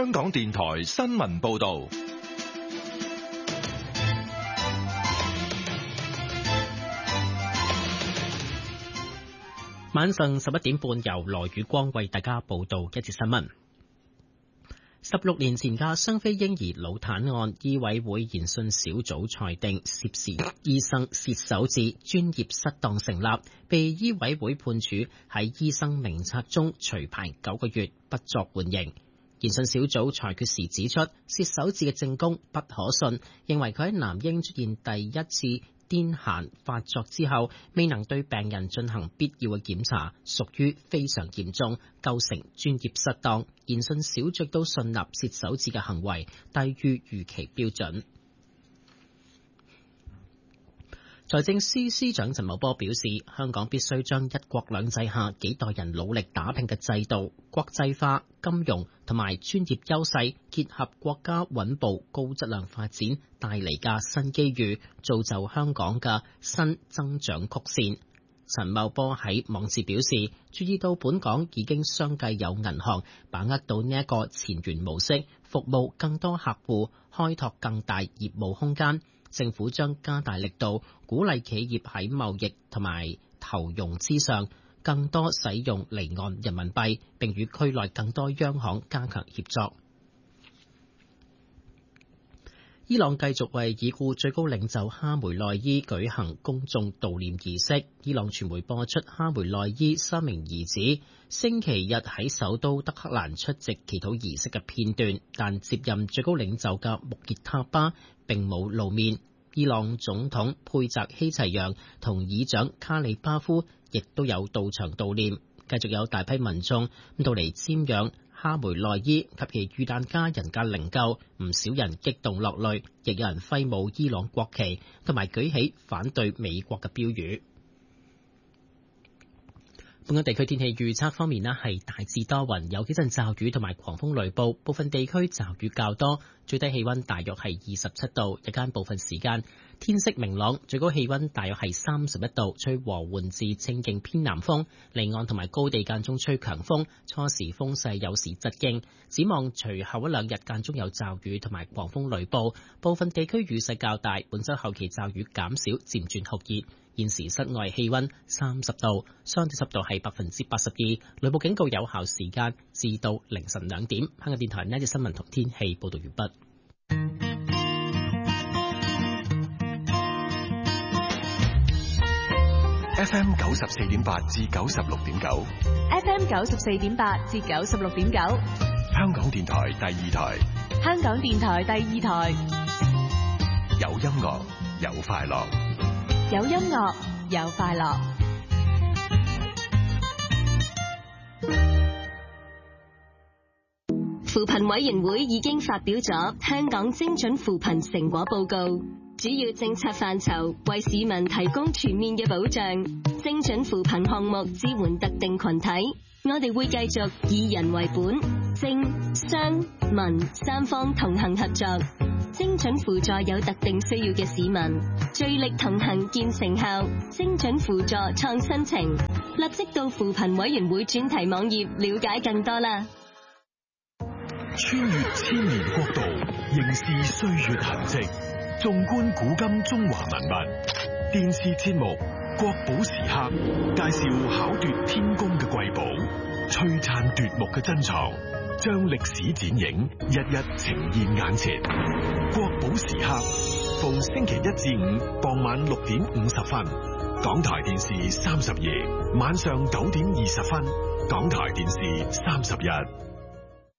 香港電台新聞報道。 晚上11點半，由羅宇光為大家報道一節新聞。16年前嘅雙非嬰兒腦癱案，醫委會研訊小組裁定涉事醫生薛守志專業失當成立，被醫委會判處喺醫生名冊中除牌9個月，不作緩刑。研訊小組裁決時指出，薛守志嘅證供不可信，認為佢喺男嬰出現第一次癲癇發作之後，未能對病人進行必要嘅檢查，屬於非常嚴重，構成專業失當。研訊小組都信納薛守志嘅行為低於預期標準。財政司司長陳茂波表示，香港必須將一國兩制下幾代人努力打拼嘅制度、國際化、金融同埋專業優勢，結合國家穩步高質量發展帶嚟嘅新機遇，造就香港嘅新增長曲線。陳茂波喺網誌表示，注意到本港已經相繼有銀行把握到呢一個前沿模式，服務更多客戶，開拓更大業務空間。政府將加大力度，鼓勵企業喺貿易同埋投融資上更多使用離岸人民幣，並與區內更多央行加強協作。伊朗繼續為已故最高領袖哈梅內伊舉行公眾悼念儀式。伊朗傳媒播出哈梅內伊3名兒子星期日喺首都德黑蘭出席祈禱儀式嘅片段，但接任最高領袖嘅穆傑塔巴並冇露面。伊朗總統佩澤希齊揚同議長卡里巴夫亦都有到場悼念，繼續有大批民眾到嚟瞻仰哈梅內伊及其遇難家人嘅靈柩，唔少人激動落淚，亦有人揮舞伊朗國旗同埋舉起反對美國嘅標語。本港地區天氣預測方面係大致多雲，有幾陣驟雨同埋狂風雷暴，部分地區驟雨較多，最低氣溫大約係27度，日間部分時間天色明朗，最高氣溫大約係31度，吹和緩至清勁偏南風，離岸同埋高地間中吹強風，初時風勢有時疾勁。展望隨後一兩日間中有驟雨同埋狂風雷暴，部分地區雨勢較大，本週後期驟雨減少，漸轉酷熱。現時室外氣溫30度，相對濕度係82%，雷暴警告有效時間至到凌晨2點。香港電台呢一節新聞同天氣報道完畢。 FM 94.8至96.9 ，FM 94.8至96.9， 香港電台第二台， 香港電台第二台， 有音樂有快樂， 有音樂有快樂。 扶貧委員會已經發表咗香港精準扶貧成果報告，主要政策範疇為市民提供全面嘅保障。精準扶貧項目支援特定群體，我哋會繼續以人為本，政商民三方同行合作，精準輔助有特定需要嘅市民，聚力同行見成效，精準輔助創新情。立即到扶貧委員會專題網頁了解更多啦。 穿越千年國度，凝視歲月痕跡，縱觀古今中華文物。電視節目《國寶時刻》介紹巧奪天工嘅瑰寶，璀璨奪目嘅珍藏，將歷史剪影日日呈現眼前。《國寶時刻》逢星期1至5傍晚6點50分，港台電視32，晚上9點20分，港台電視31。